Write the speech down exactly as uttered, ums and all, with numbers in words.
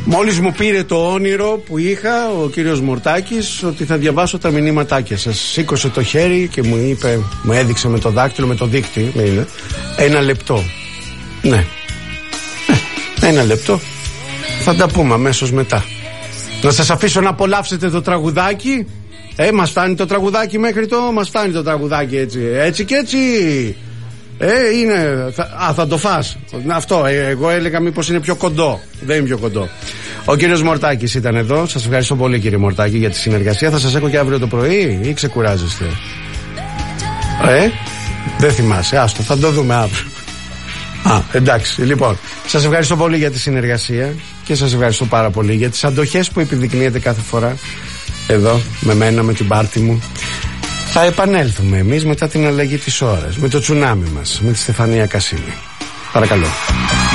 Μόλις μου πήρε το όνειρο που είχα ο κύριος Μορτάκης ότι θα διαβάσω τα μηνύματάκια σας. Σήκωσε το χέρι και μου είπε, μου έδειξε με το δάκτυλο, με το δείκτη, είναι, ένα λεπτό. Ναι, ε, ένα λεπτό. Θα τα πούμε αμέσως μετά. Να σας αφήσω να απολαύσετε το τραγουδάκι. Ε, μας φτάνει το τραγουδάκι μέχρι το... Μας φτάνει το τραγουδάκι έτσι. Έτσι και έτσι. Ε, είναι... Θα, α, θα το φας. Αυτό, ε, εγώ έλεγα μήπως είναι πιο κοντό. Δεν είναι πιο κοντό. Ο κύριος Μορτάκης ήταν εδώ. Σας ευχαριστώ πολύ κύριε Μορτάκη για τη συνεργασία. Θα σας έχω και αύριο το πρωί ή ξεκουράζεστε? Ε, δεν θυμάσαι. Άστο, θα το δούμε αύριο. Α, εντάξει, λοιπόν, σας ευχαριστώ πολύ για τη συνεργασία και σας ευχαριστώ πάρα πολύ για τις αντοχές που επιδεικνύετε κάθε φορά εδώ με μένα, με την πάρτι μου. Θα επανέλθουμε εμείς μετά την αλλαγή της ώρας, με το τσουνάμι μας, με τη Στεφανία Κασίμη. Παρακαλώ.